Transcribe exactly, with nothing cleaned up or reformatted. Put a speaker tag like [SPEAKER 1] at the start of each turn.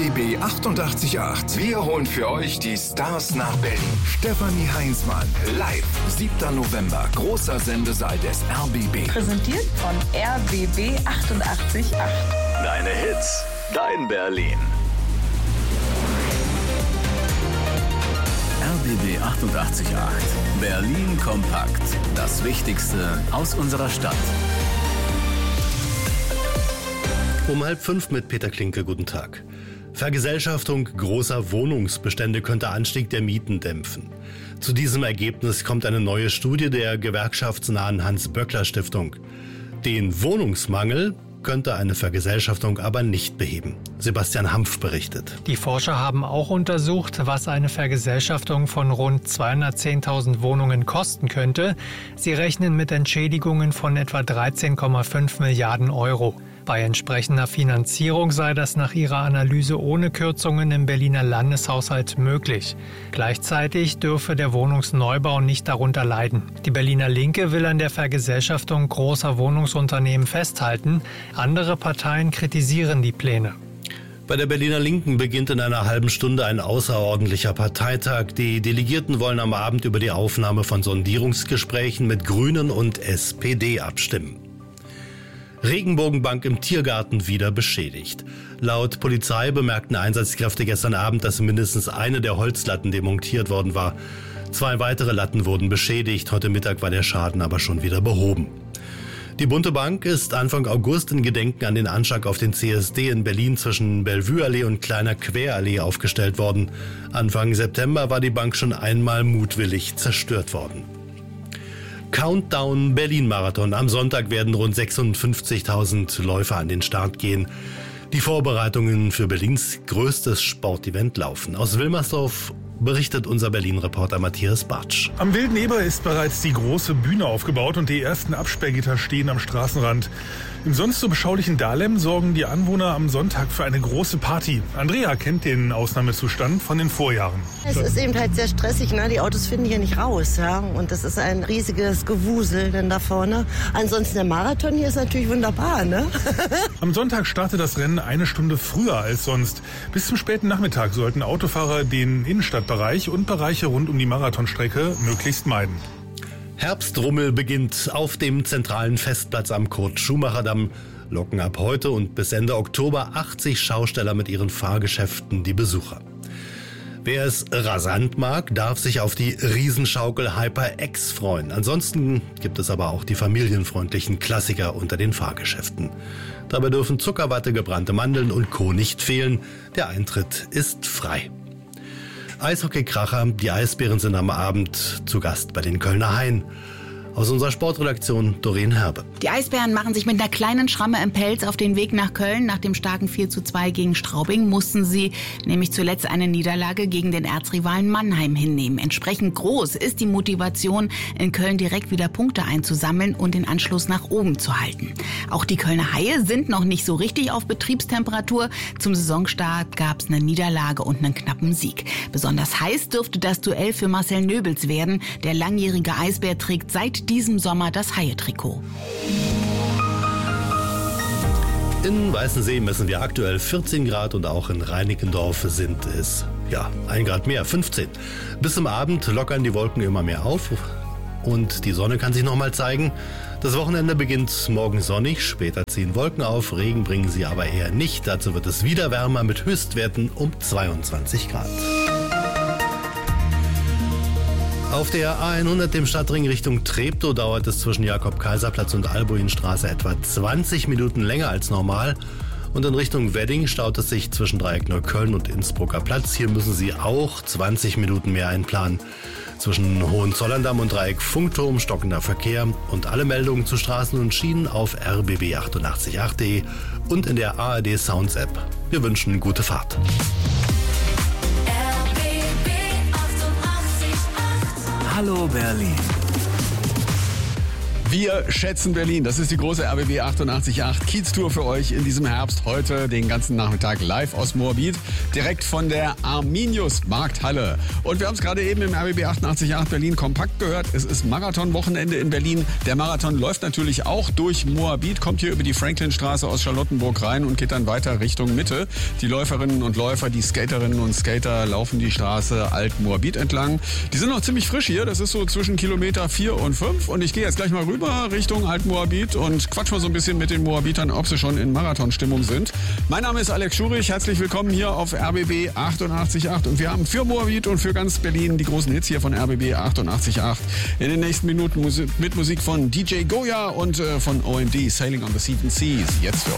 [SPEAKER 1] B B achtundachtzig Komma acht. Wir holen für euch die Stars nach Berlin. Stefanie Heinzmann, live, siebter November, großer Sendesaal des R B B.
[SPEAKER 2] Präsentiert von R B B achtundachtzig Komma acht.
[SPEAKER 3] Deine Hits, dein Berlin. R B B achtundachtzig Komma acht. Berlin kompakt. Das Wichtigste aus unserer Stadt.
[SPEAKER 4] Um halb fünf mit Peter Klinke, guten Tag. Vergesellschaftung großer Wohnungsbestände könnte Anstieg der Mieten dämpfen. Zu diesem Ergebnis kommt eine neue Studie der gewerkschaftsnahen Hans-Böckler-Stiftung. Den Wohnungsmangel könnte eine Vergesellschaftung aber nicht beheben. Sebastian Hampf berichtet.
[SPEAKER 5] Die Forscher haben auch untersucht, was eine Vergesellschaftung von rund zweihundertzehntausend Wohnungen kosten könnte. Sie rechnen mit Entschädigungen von etwa dreizehn Komma fünf Milliarden Euro. Bei entsprechender Finanzierung sei das nach ihrer Analyse ohne Kürzungen im Berliner Landeshaushalt möglich. Gleichzeitig dürfe der Wohnungsneubau nicht darunter leiden. Die Berliner Linke will an der Vergesellschaftung großer Wohnungsunternehmen festhalten. Andere Parteien kritisieren die Pläne.
[SPEAKER 4] Bei der Berliner Linken beginnt in einer halben Stunde ein außerordentlicher Parteitag. Die Delegierten wollen am Abend über die Aufnahme von Sondierungsgesprächen mit Grünen und S P D abstimmen. Regenbogenbank im Tiergarten wieder beschädigt. Laut Polizei bemerkten Einsatzkräfte gestern Abend, dass mindestens eine der Holzlatten demontiert worden war. Zwei weitere Latten wurden beschädigt. Heute Mittag war der Schaden aber schon wieder behoben. Die Bunte Bank ist Anfang August in Gedenken an den Anschlag auf den C S D in Berlin zwischen Bellevue-Allee und Kleiner Querallee aufgestellt worden. Anfang September war die Bank schon einmal mutwillig zerstört worden. Countdown Berlin-Marathon. Am Sonntag werden rund sechsundfünfzigtausend Läufer an den Start gehen. Die Vorbereitungen für Berlins größtes Sportevent laufen. Aus Wilmersdorf berichtet unser Berlin-Reporter Matthias Bartsch.
[SPEAKER 6] Am Wilden Eber ist bereits die große Bühne aufgebaut und die ersten Absperrgitter stehen am Straßenrand. Im sonst so beschaulichen Dahlem sorgen die Anwohner am Sonntag für eine große Party. Andrea kennt den Ausnahmezustand von den Vorjahren.
[SPEAKER 7] Es ist eben halt sehr stressig, ne? Die Autos finden hier nicht raus, ja? Und das ist ein riesiges Gewusel denn da vorne. Ansonsten der Marathon hier ist natürlich wunderbar, ne?
[SPEAKER 6] Am Sonntag startet das Rennen eine Stunde früher als sonst. Bis zum späten Nachmittag sollten Autofahrer den Innenstadtbereich und Bereiche rund um die Marathonstrecke möglichst meiden.
[SPEAKER 4] Herbstrummel beginnt auf dem zentralen Festplatz am Kurt-Schumacher-Damm. Locken ab heute und bis Ende Oktober achtzig Schausteller mit ihren Fahrgeschäften die Besucher. Wer es rasant mag, darf sich auf die Riesenschaukel HyperX freuen. Ansonsten gibt es aber auch die familienfreundlichen Klassiker unter den Fahrgeschäften. Dabei dürfen Zuckerwatte, gebrannte Mandeln und Co. nicht fehlen. Der Eintritt ist frei. Eishockey-Kracher, die Eisbären sind am Abend zu Gast bei den Kölner Haien. Aus unserer Sportredaktion Doreen Herbe.
[SPEAKER 8] Die Eisbären machen sich mit einer kleinen Schramme im Pelz auf den Weg nach Köln. Nach dem starken vier zu zwei gegen Straubing mussten sie nämlich zuletzt eine Niederlage gegen den Erzrivalen Mannheim hinnehmen. Entsprechend groß ist die Motivation, in Köln direkt wieder Punkte einzusammeln und den Anschluss nach oben zu halten. Auch die Kölner Haie sind noch nicht so richtig auf Betriebstemperatur. Zum Saisonstart gab es eine Niederlage und einen knappen Sieg. Besonders heiß dürfte das Duell für Marcel Nöbels werden. Der langjährige Eisbär trägt seit diesem Sommer das Haie-Trikot.
[SPEAKER 4] In Weißensee messen wir aktuell vierzehn Grad und auch in Reinickendorf sind es, ja, ein Grad mehr, fünfzehn. Bis zum Abend lockern die Wolken immer mehr auf und die Sonne kann sich nochmal zeigen. Das Wochenende beginnt morgen sonnig, später ziehen Wolken auf, Regen bringen sie aber eher nicht. Dazu wird es wieder wärmer mit Höchstwerten um zweiundzwanzig Grad. Auf der A hundert, dem Stadtring Richtung Treptow, dauert es zwischen Jakob-Kaiser-Platz und Albuinstraße etwa zwanzig Minuten länger als normal. Und in Richtung Wedding staut es sich zwischen Dreieck Neukölln und Innsbrucker Platz. Hier müssen Sie auch zwanzig Minuten mehr einplanen. Zwischen Hohenzollern-Damm und Dreieck Funkturm stockender Verkehr. Und alle Meldungen zu Straßen und Schienen auf r b b achtundachtzig Komma acht punkt de und in der A R D Sounds App. Wir wünschen gute Fahrt.
[SPEAKER 3] Hallo Berlin.
[SPEAKER 9] Wir schätzen Berlin. Das ist die große R B B achtundachtzig Komma acht Kiez-Tour für euch in diesem Herbst. Heute den ganzen Nachmittag live aus Moabit, direkt von der Arminius-Markthalle. Und wir haben es gerade eben im R B B achtundachtzig Komma acht Berlin kompakt gehört. Es ist Marathonwochenende in Berlin. Der Marathon läuft natürlich auch durch Moabit, kommt hier über die Franklinstraße aus Charlottenburg rein und geht dann weiter Richtung Mitte. Die Läuferinnen und Läufer, die Skaterinnen und Skater laufen die Straße Alt-Moabit entlang. Die sind noch ziemlich frisch hier. Das ist so zwischen Kilometer vier und fünf. Und ich gehe jetzt gleich mal rüber Richtung Alt-Moabit und quatsch mal so ein bisschen mit den Moabitern, ob sie schon in Marathonstimmung sind. Mein Name ist Alex Schurich, herzlich willkommen hier auf R B B achtundachtzig Komma acht und wir haben für Moabit und für ganz Berlin die großen Hits hier von R B B achtundachtzig Komma acht. In den nächsten Minuten Musik, mit Musik von D J Goya und äh, von O M D, Sailing on the Seven Seas. Jetzt für